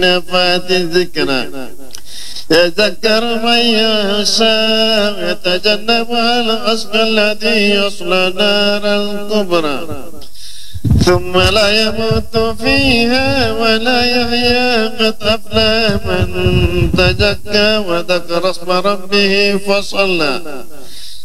نفات الذكرى يذكر من يشاء يتجنبها الأشقى الذي يصلى نار الكبرى ثم لا يموت فيها ولا يحيا قد أفلح من تزكى وذكر اسم ربه فصلى